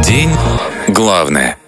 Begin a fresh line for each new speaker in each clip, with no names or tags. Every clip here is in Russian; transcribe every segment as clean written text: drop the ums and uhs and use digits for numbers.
День главное.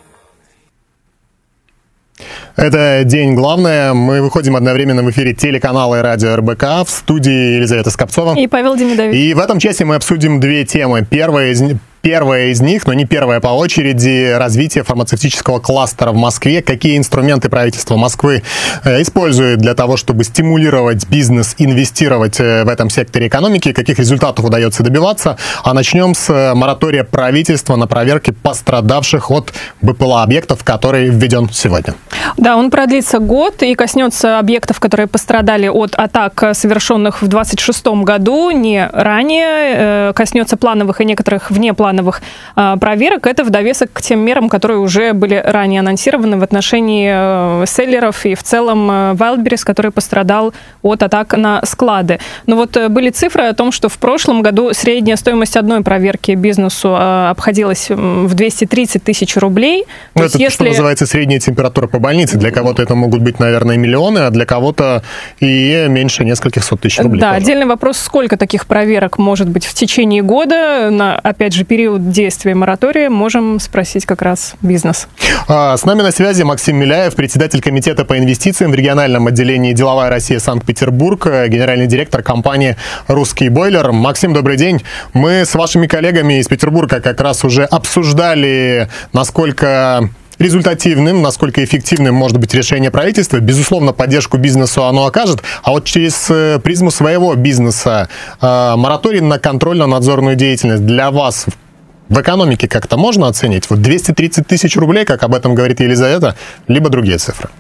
Это «День главное». Мы выходим одновременно в эфире телеканала и радио РБК. В студии Елизавета Скопцова.
И Павел Демидович.
И в этом часе мы обсудим две темы. Первая из них, но не первая по очереди, развитие фармацевтического кластера в Москве. Какие инструменты правительство Москвы использует для того, чтобы стимулировать бизнес, инвестировать в этом секторе экономики, каких результатов удается добиваться. А начнем с моратория правительства на проверки пострадавших от БПЛА объектов, который введен сегодня.
Да, он продлится год и коснется объектов, которые пострадали от атак, совершенных в 2026 году, не ранее. Коснется плановых и некоторых внеплановых проверок. Это в довесок к тем мерам, которые уже были ранее анонсированы в отношении селлеров и в целом Wildberries, который пострадал от атак на склады. Но вот были цифры о том, что в прошлом году средняя стоимость одной проверки бизнесу обходилась в 230 тысяч рублей.
Ну, это что называется средняя температура по больнице. Для кого-то это могут быть, наверное, миллионы, а для кого-то и меньше нескольких сот тысяч рублей.
Да, отдельный вопрос, сколько таких проверок может быть в течение года, на, опять же, период действия моратория, можем спросить как раз бизнес.
С нами на связи Максим Миляев, председатель комитета по инвестициям в региональном отделении «Деловая Россия» Санкт-Петербург, генеральный директор компании «Русский бойлер». Максим, добрый день. Мы с вашими коллегами из Петербурга как раз уже обсуждали, насколько результативным, насколько эффективным может быть решение правительства. Безусловно, поддержку бизнесу оно окажет. А вот через призму своего бизнеса мораторий на контрольно-надзорную деятельность для вас в экономике как-то можно оценить? Вот 230 тысяч рублей, как об этом говорит Елизавета, либо другие цифры?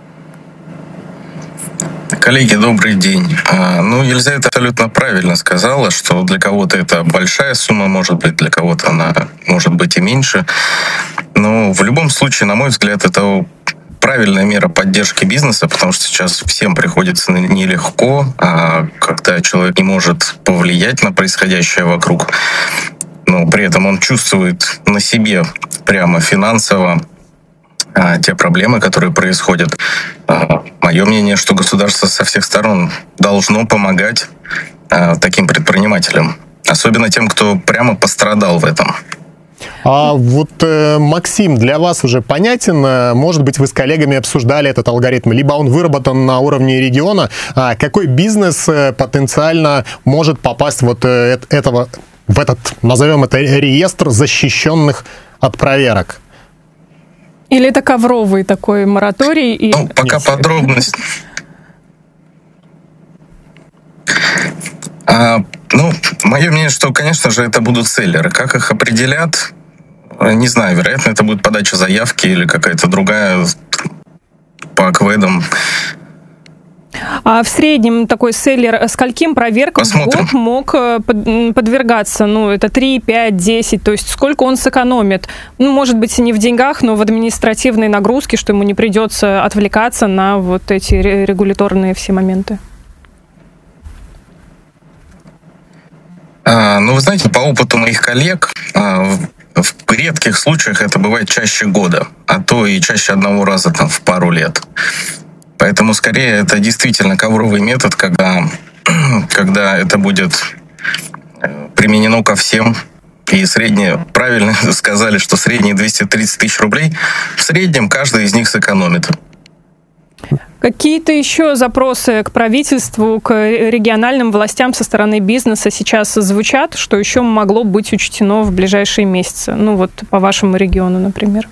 Коллеги, добрый день. Елизавета абсолютно правильно сказала, что для кого-то это большая сумма, может быть, для кого-то она может быть и меньше. Но в любом случае, на мой взгляд, это правильная мера поддержки бизнеса, потому что сейчас всем приходится нелегко, когда человек не может повлиять на происходящее вокруг, но при этом он чувствует на себе прямо финансово те проблемы, которые происходят. Мое мнение, что государство со всех сторон должно помогать таким предпринимателям, особенно тем, кто прямо пострадал в этом.
А вот, Максим, для вас уже понятен, может быть, вы с коллегами обсуждали этот алгоритм, либо он выработан на уровне региона, какой бизнес потенциально может попасть в этот, назовем это, реестр защищенных от проверок?
Или это ковровый такой мораторий?
Пока подробность. Мое мнение, что, конечно же, это будут селлеры. Как их определят, не знаю. Вероятно, это будет подача заявки или какая-то другая по АКВЭДам.
А в среднем такой селлер скольким проверкам в год мог подвергаться? Это 3, 5, 10, то есть сколько он сэкономит? Может быть, не в деньгах, но в административной нагрузке, что ему не придется отвлекаться на вот эти регуляторные все моменты.
Вы знаете, по опыту моих коллег, в редких случаях это бывает чаще года, а то и чаще одного раза в пару лет. Поэтому, скорее, это действительно ковровый метод, когда это будет применено ко всем. И правильно сказали, что средние 230 тысяч рублей, в среднем каждый из них сэкономит.
Какие-то еще запросы к правительству, к региональным властям со стороны бизнеса сейчас звучат, что еще могло быть учтено в ближайшие месяцы? По вашему региону, например.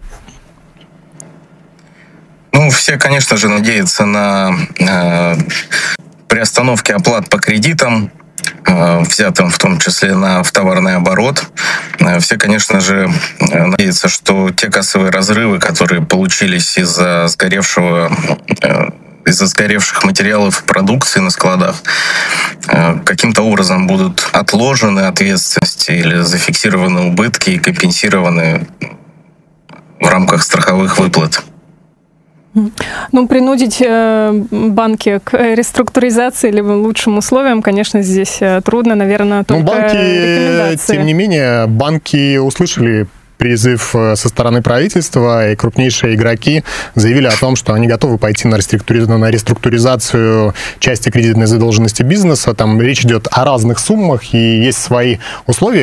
Все, конечно же, надеются на приостановки оплат по кредитам, взятым в том числе в товарный оборот. Все, конечно же, надеются, что те кассовые разрывы, которые получились из-за сгоревших материалов продукции на складах, каким-то образом будут отложены ответственности или зафиксированы убытки и компенсированы в рамках страховых выплат.
Принудить банки к реструктуризации или лучшим условиям, конечно, здесь трудно, наверное, только рекомендации.
Тем не менее, банки услышали призыв со стороны правительства, и крупнейшие игроки заявили о том, что они готовы пойти на реструктуризацию части кредитной задолженности бизнеса. Там речь идет о разных суммах, и есть свои условия.